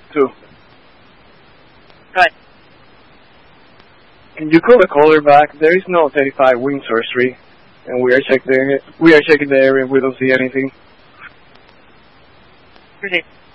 2. Right. Can you call the caller back? There is no 35 Windsor Street, and we are checking the area. We don't see anything. Proceed.